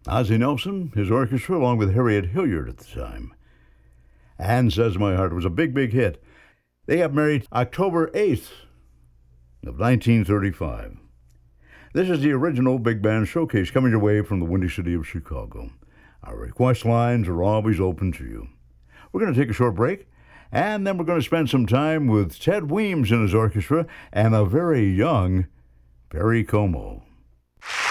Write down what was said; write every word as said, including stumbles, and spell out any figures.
Ozzie Nelson, his orchestra, along with Harriet Hilliard at the time. And Says My Heart was a big, big hit. They got married October eighth of nineteen thirty-five. This is the original Big Band Showcase coming your way from the Windy City of Chicago. Our request lines are always open to you. We're going to take a short break, and then we're going to spend some time with Ted Weems and his orchestra and a very young Perry Como.